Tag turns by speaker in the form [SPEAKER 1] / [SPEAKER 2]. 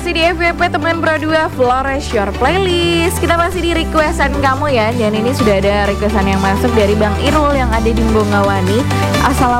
[SPEAKER 1] masih di FYP Teman Pro 2 Flores Your Playlist. Kita masih di requestan kamu ya. Dan ini sudah ada requestan yang masuk dari Bang Irul yang ada di Bongawani.